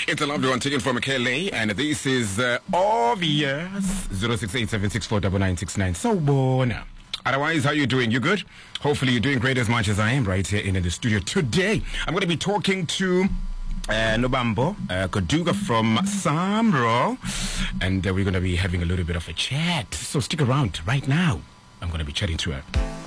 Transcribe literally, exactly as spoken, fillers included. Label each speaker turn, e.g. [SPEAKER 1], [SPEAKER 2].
[SPEAKER 1] It's a lovely one taken from Kelly, and this is uh, obvious. zero six eight seven six four nine nine six nine. So, bona. Otherwise, how you doing? You good? Hopefully, you're doing great as much as I am right here in the studio today. I'm going to be talking to uh, Nobambo uh, Koduga from Samro, and uh, we're going to be having a little bit of a chat. So stick around right now. I'm going to be chatting to her.